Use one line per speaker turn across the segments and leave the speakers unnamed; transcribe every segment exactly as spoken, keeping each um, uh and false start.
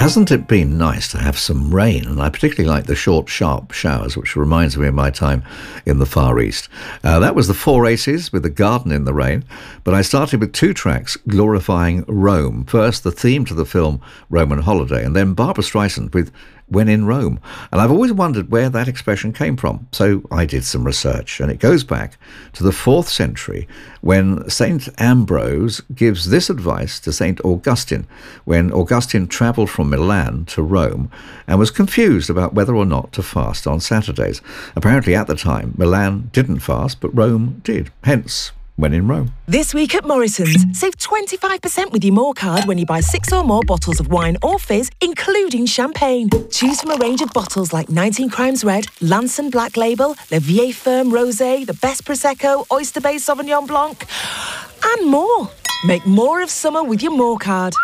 Hasn't it been nice to have some rain? And I particularly like the short, sharp showers, which reminds me of my time in the Far East. Uh, that was the Four Aces with The Garden in the Rain. But I started with two tracks glorifying Rome. First, the theme to the film Roman Holiday, and then Barbra Streisand with When in Rome. And I've always wondered where that expression came from. So I did some research, and it goes back to the fourth century when Saint Ambrose gives this advice to Saint Augustine when Augustine travelled from Milan to Rome and was confused about whether or not to fast on Saturdays. Apparently at the time, Milan didn't fast, but Rome did. Hence, When in Rome.
This week at Morrison's, save twenty-five percent with your More card when you buy six or more bottles of wine or fizz, including champagne. Choose from a range of bottles like nineteen Crimes Red, Lanson Black Label, Le Vieille Ferme Rosé, the Best Prosecco, Oyster Bay Sauvignon Blanc, and more. Make more of summer with your More card.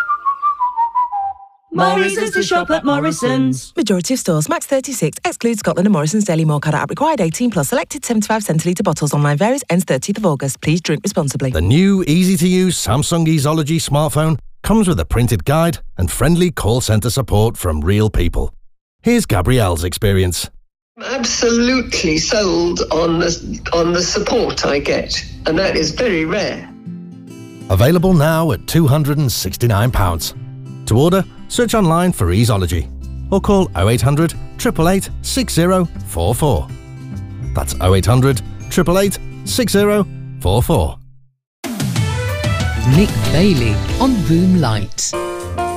More reasons to shop at Morrison's.
Majority of stores, max thirty-six, excludes Scotland and Morrison's Daily More card app required eighteen plus, selected seventy-five centilitre bottles, online varies, ends thirtieth of August. Please drink responsibly.
The new easy-to-use Samsung Easology smartphone comes with a printed guide and friendly call centre support from real people. Here's Gabrielle's experience.
Absolutely sold on the, on the support I get, and that is very rare.
Available now at two hundred and sixty-nine pounds. To order, search online for Easology or call oh eight hundred, eight eight eight, six oh four four. That's oh eight hundred, eight eight eight, six oh four four.
Nick Bailey on Boom Light.